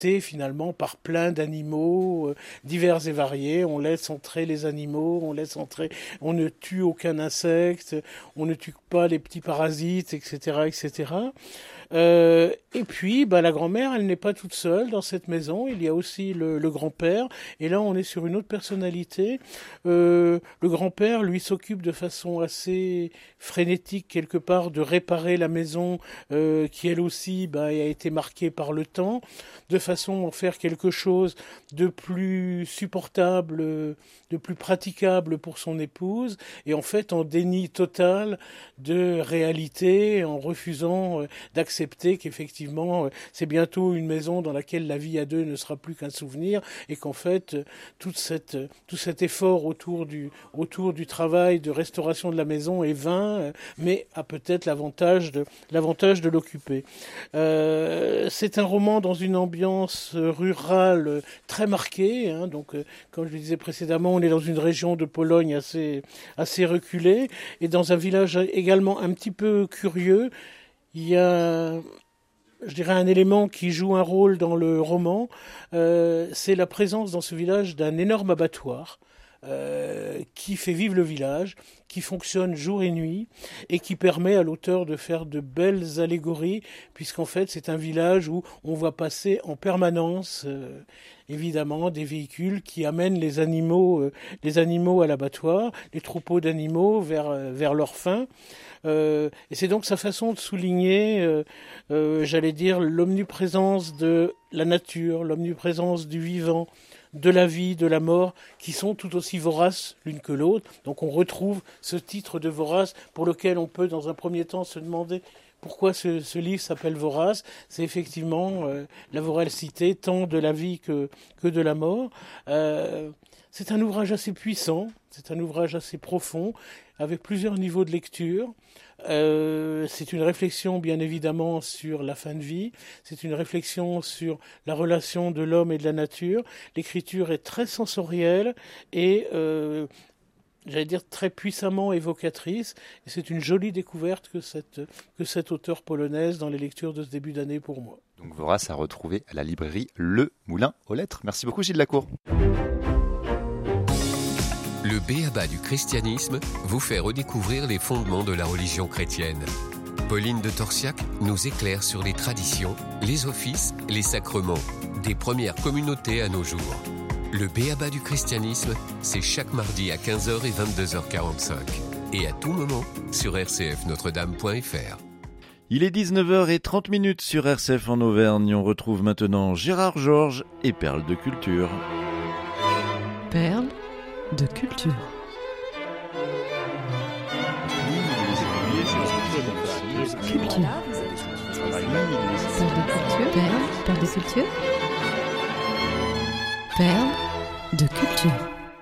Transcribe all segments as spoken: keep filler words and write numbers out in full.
finalement par plein d'animaux euh, divers et variés. On laisse entrer les animaux, on laisse entrer, on ne tue aucun insecte, on ne tue pas les petits parasites, et cetera, et cetera. Euh, et puis, bah, la grand-mère, elle n'est pas toute seule dans cette maison. Il y a aussi le, le grand-père. Et là, on est sur une autre personnalité. Euh, le grand-père, lui, s'occupe de façon assez frénétique, quelque part, de réparer la maison euh, qui, elle aussi, bah, a été marquée par le temps, de façon à en faire quelque chose de plus supportable, de plus praticable pour son épouse. Et en fait, en déni total de réalité, en refusant euh, d'accepter qu'effectivement, c'est bientôt une maison dans laquelle la vie à deux ne sera plus qu'un souvenir et qu'en fait, toute cette, tout cet effort autour du, autour du travail de restauration de la maison est vain, mais a peut-être l'avantage de, l'avantage de l'occuper. Euh, c'est un roman dans une ambiance rurale très marquée, hein, donc, comme je le disais précédemment, on est dans une région de Pologne assez, assez reculée et dans un village également un petit peu curieux. Il y a, je dirais, un élément qui joue un rôle dans le roman, euh, c'est la présence dans ce village d'un énorme abattoir euh, qui fait vivre le village, qui fonctionne jour et nuit et qui permet à l'auteur de faire de belles allégories, puisqu'en fait c'est un village où on voit passer en permanence euh, évidemment des véhicules qui amènent les animaux, euh, les animaux à l'abattoir, les troupeaux d'animaux vers, euh, vers leur fin. Euh, et c'est donc sa façon de souligner, euh, euh, j'allais dire, l'omniprésence de la nature, l'omniprésence du vivant, de la vie, de la mort, qui sont tout aussi voraces l'une que l'autre. Donc on retrouve ce titre de Vorace pour lequel on peut dans un premier temps se demander pourquoi ce, ce livre s'appelle Vorace. C'est effectivement euh, la voracité tant de la vie que, que de la mort. Euh, c'est un ouvrage assez puissant, c'est un ouvrage assez profond, avec plusieurs niveaux de lecture. Euh, c'est une réflexion bien évidemment sur la fin de vie, c'est une réflexion sur la relation de l'homme et de la nature. L'écriture est très sensorielle et euh, j'allais dire très puissamment évocatrice, et c'est une jolie découverte que cette, que cette auteure polonaise dans les lectures de ce début d'année pour moi. Donc Vorace à retrouver à la librairie Le Moulin aux Lettres. Merci beaucoup Gilles Lacour. Le B A B A du christianisme vous fait redécouvrir les fondements de la religion chrétienne. Pauline de Torsiac nous éclaire sur les traditions, les offices, les sacrements, des premières communautés à nos jours. Le B A B A du christianisme, c'est chaque mardi à quinze heures et vingt-deux heures quarante-cinq. Et à tout moment sur r c f notre dame point f r. Il est dix-neuf heures trente sur R C F en Auvergne. On retrouve maintenant Gérard Georges et Perles de culture. Perles de culture. Culture. Perles de culture. Perles de culture.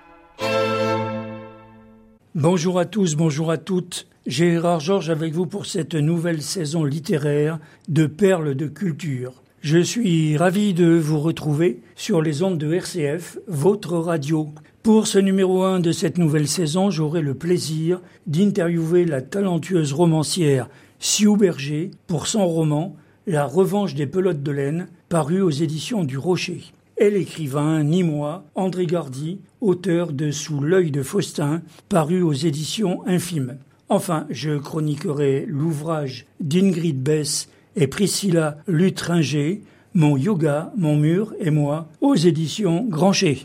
Bonjour à tous, bonjour à toutes. Gérard Georges avec vous pour cette nouvelle saison littéraire de Perles de culture. Je suis ravi de vous retrouver sur les ondes de R C F, votre radio. Pour ce numéro un de cette nouvelle saison, j'aurai le plaisir d'interviewer la talentueuse romancière Sioux Berger pour son roman « La revanche des pelotes de laine » paru aux éditions du Rocher. Et l'écrivain nîmois André Gardy, auteur de Sous l'œil de Faustin, paru aux éditions Infime. Enfin, je chroniquerai l'ouvrage d'Ingrid Bess et Priscilla Lutringer, Mon yoga, mon mur et moi, aux éditions Grancher.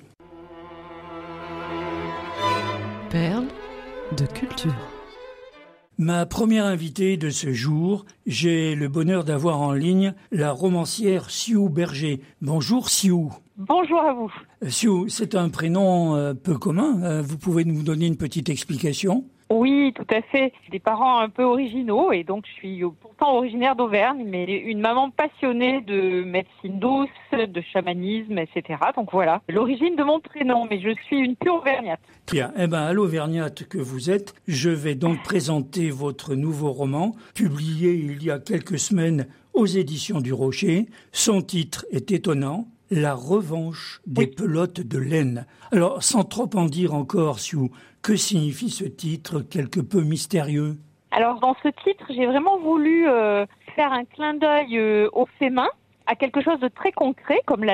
Perles de culture. Ma première invitée de ce jour, j'ai le bonheur d'avoir en ligne la romancière Sioux Berger. Bonjour Sioux. Bonjour à vous. Sioux, c'est un prénom euh, peu commun. Euh, vous pouvez nous donner une petite explication ? Oui, tout à fait. Des parents un peu originaux et donc je suis pourtant originaire d'Auvergne, mais une maman passionnée de médecine douce, de chamanisme, et cetera. Donc voilà, l'origine de mon prénom, mais je suis une pure auvergnate. Bien, eh ben, à l'auvergnate que vous êtes, je vais donc présenter votre nouveau roman, publié il y a quelques semaines aux éditions du Rocher. Son titre est étonnant. La revanche des oui. pelotes de laine. Alors, sans trop en dire encore, Sioux, que signifie ce titre quelque peu mystérieux ? Alors, dans ce titre, j'ai vraiment voulu euh, faire un clin d'œil euh, au fémin, à quelque chose de très concret comme la